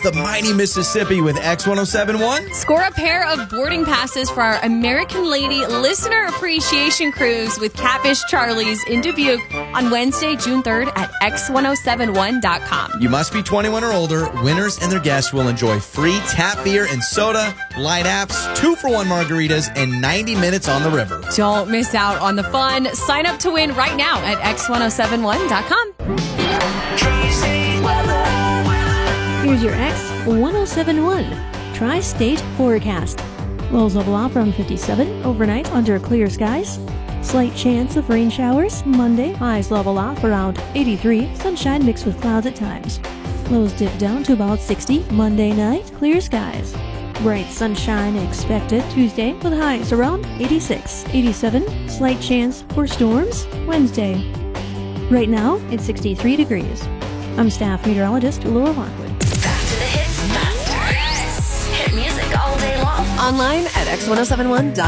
the mighty Mississippi with X1071. Score a pair of boarding passes for our American Lady Listener Appreciation Cruise with Catfish Charlie's in Dubuque on Wednesday, June 3rd at X1071.com. You must be 21 or older. Winners and their guests will enjoy free tap beer and soda, light apps, 2-for-1 margaritas, and 90 minutes on the river. Don't miss out on the fun. Sign up to win right now at X1071.com. Here's your X1071 Tri-State forecast. Lows level off around 57 overnight under clear skies. Slight chance of rain showers Monday. Highs level off around 83. Sunshine mixed with clouds at times. Lows dip down to about 60 Monday night. Clear skies. Bright sunshine expected Tuesday with highs around 86, 87. Slight chance for storms Wednesday. Right now, it's 63 degrees. I'm staff meteorologist Laura Lockwood. Back to the hits faster. Hit music all day long. Online at X1071.com.